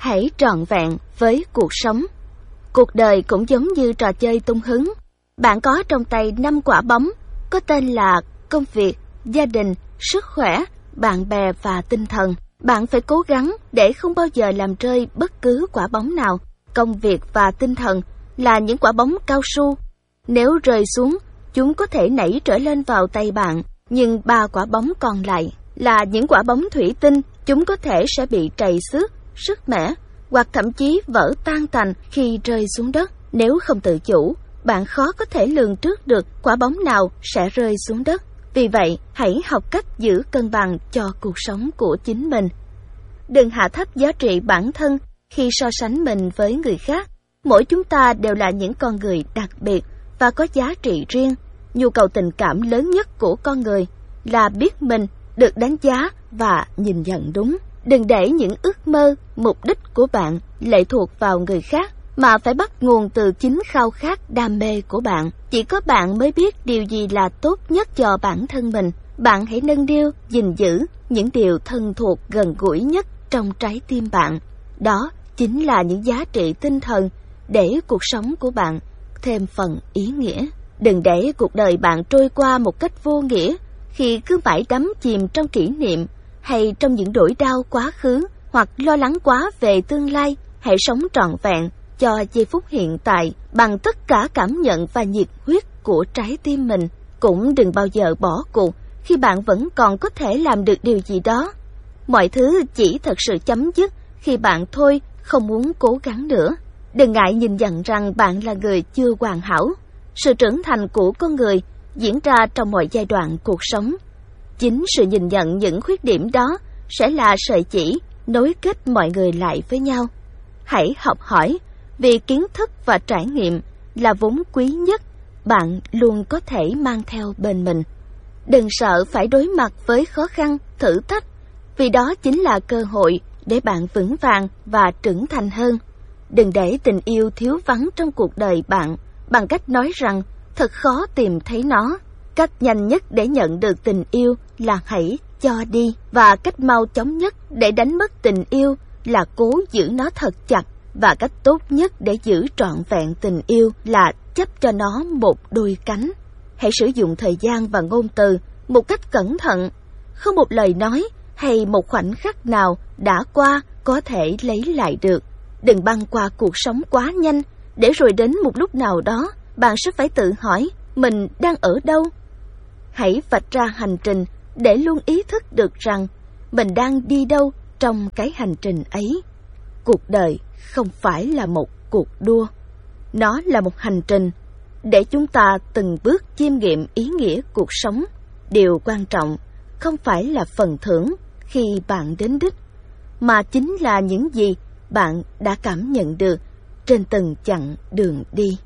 Hãy trọn vẹn với cuộc sống. Cuộc đời cũng giống như trò chơi tung hứng. Bạn có trong tay 5 quả bóng, có tên là công việc, gia đình, sức khỏe, bạn bè và tinh thần. Bạn phải cố gắng để không bao giờ làm rơi bất cứ quả bóng nào. Công việc và tinh thần là những quả bóng cao su. Nếu rơi xuống, chúng có thể nảy trở lên vào tay bạn, nhưng 3 quả bóng còn lại là những quả bóng thủy tinh. Chúng có thể sẽ bị trầy xước, sứt mẻ hoặc thậm chí vỡ tan tành khi rơi xuống đất. Nếu không tự chủ, bạn khó có thể lường trước được quả bóng nào sẽ rơi xuống đất. Vì vậy, hãy học cách giữ cân bằng cho cuộc sống của chính mình. Đừng hạ thấp giá trị bản thân khi so sánh mình với người khác. Mỗi chúng ta đều là những con người đặc biệt và có giá trị riêng. Nhu cầu tình cảm lớn nhất của con người là biết mình được đánh giá và nhìn nhận đúng. Đừng để những ước mơ, mục đích của bạn lệ thuộc vào người khác, mà phải bắt nguồn từ chính khao khát đam mê của bạn. Chỉ có bạn mới biết điều gì là tốt nhất cho bản thân mình. Bạn hãy nâng niu, gìn giữ những điều thân thuộc gần gũi nhất trong trái tim bạn. Đó chính là những giá trị tinh thần để cuộc sống của bạn thêm phần ý nghĩa. Đừng để cuộc đời bạn trôi qua một cách vô nghĩa khi cứ mãi đắm chìm trong kỷ niệm hay trong những nỗi đau quá khứ hoặc lo lắng quá về tương lai. Hãy sống trọn vẹn cho giây phút hiện tại bằng tất cả cảm nhận và nhiệt huyết của trái tim mình. Cũng đừng bao giờ bỏ cuộc khi bạn vẫn còn có thể làm được điều gì đó. Mọi thứ chỉ thật sự chấm dứt khi bạn thôi không muốn cố gắng nữa. Đừng ngại nhìn nhận rằng bạn là người chưa hoàn hảo. Sự trưởng thành của con người diễn ra trong mọi giai đoạn cuộc sống. Chính sự nhìn nhận những khuyết điểm đó sẽ là sợi chỉ nối kết mọi người lại với nhau. Hãy học hỏi, vì kiến thức và trải nghiệm là vốn quý nhất bạn luôn có thể mang theo bên mình. Đừng sợ phải đối mặt với khó khăn, thử thách, vì đó chính là cơ hội để bạn vững vàng và trưởng thành hơn. Đừng để tình yêu thiếu vắng trong cuộc đời bạn bằng cách nói rằng thật khó tìm thấy nó. Cách nhanh nhất để nhận được tình yêu là hãy cho đi, và cách mau chóng nhất để đánh mất tình yêu là cố giữ nó thật chặt, và cách tốt nhất để giữ trọn vẹn tình yêu là chấp cho nó một đôi cánh. Hãy sử dụng thời gian và ngôn từ một cách cẩn thận. Không một lời nói hay một khoảnh khắc nào đã qua có thể lấy lại được. Đừng băng qua cuộc sống quá nhanh, để rồi đến một lúc nào đó bạn sẽ phải tự hỏi mình đang ở đâu. Hãy vạch ra hành trình để luôn ý thức được rằng mình đang đi đâu trong cái hành trình ấy. Cuộc đời không phải là một cuộc đua, nó là một hành trình để chúng ta từng bước chiêm nghiệm ý nghĩa cuộc sống. Điều quan trọng không phải là phần thưởng khi bạn đến đích, mà chính là những gì bạn đã cảm nhận được trên từng chặng đường đi.